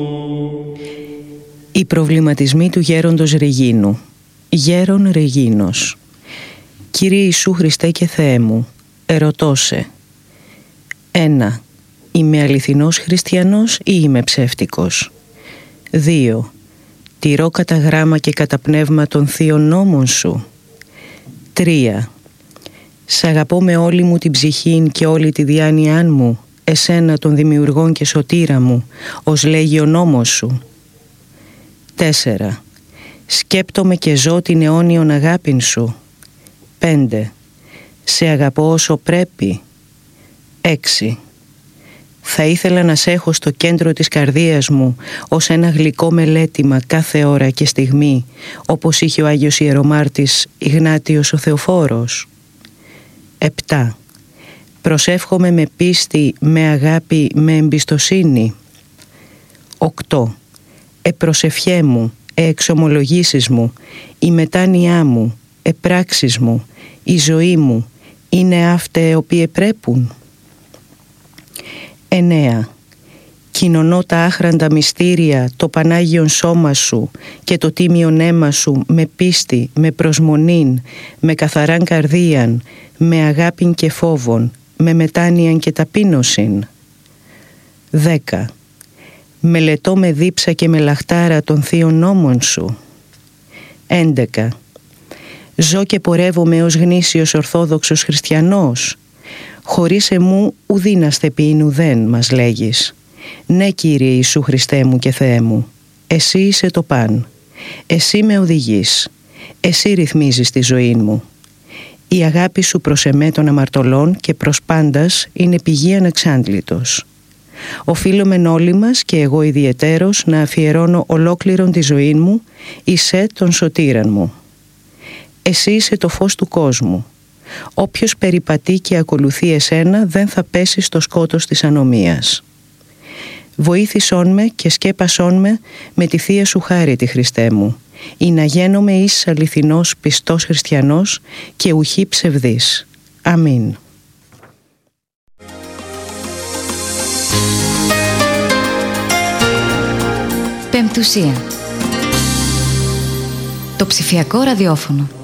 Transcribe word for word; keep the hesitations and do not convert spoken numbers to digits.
Οι προβληματισμοί του γέροντος Ρεγίνου. Γέρον Ρεγίνος. Κύριε Ιησού Χριστέ και Θεέ μου, ερωτώ σε. ένα. Είμαι αληθινός χριστιανός ή είμαι ψεύτικος? δύο. Τηρώ κατά γράμμα και κατά πνεύμα των θείων νόμων σου? τρία. Σ' αγαπώ με όλη μου την ψυχήν και όλη τη διάνοιά μου, εσένα των δημιουργών και σωτήρα μου, ως λέγει ο νόμος σου. τέσσερα. Σκέπτομαι και ζω την αιώνιον αγάπην σου. πέντε. Σε αγαπώ όσο πρέπει. έξι. Θα ήθελα να σε έχω στο κέντρο της καρδίας μου ως ένα γλυκό μελέτημα κάθε ώρα και στιγμή, όπως είχε ο Άγιος Ιερομάρτης Ιγνάτιος ο Θεοφόρος. επτά. Προσεύχομαι με πίστη, με αγάπη, με εμπιστοσύνη. οκτώ. Επροσευχέ μου, εξομολογήσεις μου, η μετάνοιά μου, επράξεις μου, η ζωή μου, είναι αυτέ οποίε πρέπουν. εννέα. Κοινωνώ τα άχραντα μυστήρια, το Πανάγιον σώμα σου και το τίμιον αίμα σου με πίστη, με προσμονήν, με καθαράν καρδίαν, με αγάπην και φόβον, με μετάνοιαν και ταπείνωσιν. δέκα. Μελετώ με δίψα και με λαχτάρα των θείων νόμων σου. έντεκα. Ζω και πορεύομαι ως γνήσιος ορθόδοξος χριστιανός. Χωρίς εμού ουδήναστε ποιήν ουδέν, μας λέγεις. Ναι, Κύριε Ιησού Χριστέ μου και Θεέ μου, εσύ είσαι το παν. Εσύ με οδηγείς. Εσύ ρυθμίζεις τη ζωή μου. Η αγάπη σου προς εμέ των αμαρτωλών και προς πάντας είναι πηγή ανεξάντλητος. Οφείλομεν όλοι μας και εγώ ιδιαιτέρως να αφιερώνω ολόκληρον τη ζωή μου εισέ τον σωτήραν μου. Εσύ είσαι το φως του κόσμου. Όποιος περιπατεί και ακολουθεί εσένα δεν θα πέσει στο σκότος της ανομίας. Βοήθησόν με και σκέπασόν με με τη Θεία Σου χάρη τη Χριστέ μου, ή να γίνομαι εις αληθινός πιστός χριστιανός και ουχή ψευδής. Αμήν. Πεμπτουσία. Το ψηφιακό ραδιόφωνο.